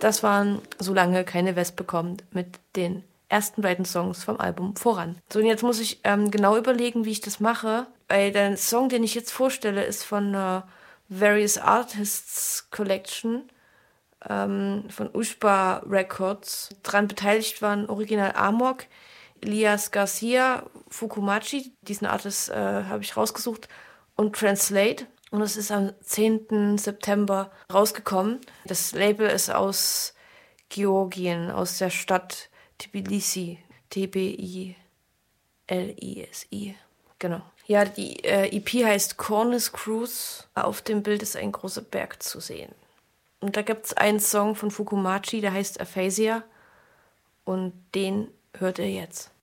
Das waren Solange keine Wespe kommt mit den ersten beiden Songs vom Album Voran. So, und jetzt muss ich genau überlegen, wie ich das mache, weil der Song, den ich jetzt vorstelle, ist von einer Various Artists Collection von Ushba Records. Dran beteiligt waren Original Amok, Elias Garcia, Fukumachi, diesen Artist habe ich rausgesucht, und Translate. Und es ist am 10. September rausgekommen. Das Label ist aus Georgien, aus der Stadt Tbilisi. Tbilisi. Genau. Ja, die EP heißt Cornice Cruise. Auf dem Bild ist ein großer Berg zu sehen. Und da gibt es einen Song von Fukumachi, der heißt Aphasia. Und den hört ihr jetzt.